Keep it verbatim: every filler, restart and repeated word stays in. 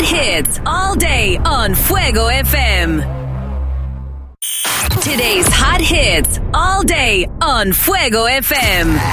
hits all day on Fuego F M. Today's hot hits all day on Fuego F M.